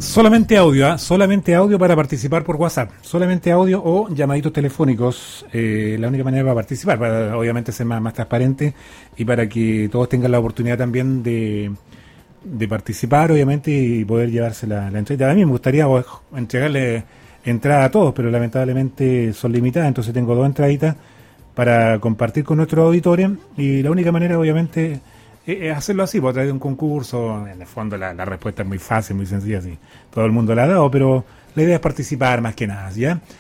Solamente audio, ¿ah? Solamente audio para participar por WhatsApp. Solamente audio o llamaditos telefónicos. La única manera para participar, para obviamente ser más transparente y para que todos tengan la oportunidad también de participar, obviamente, y poder llevarse la entrevista. A mí me gustaría entregarle entrada a todos, pero lamentablemente son limitadas, entonces tengo 2 entraditas para compartir con nuestros auditores y la única manera, obviamente, es hacerlo así, a través de un concurso. En el fondo la respuesta es muy fácil, muy sencilla, sí. Todo el mundo la ha dado, pero la idea es participar más que nada, ¿ya?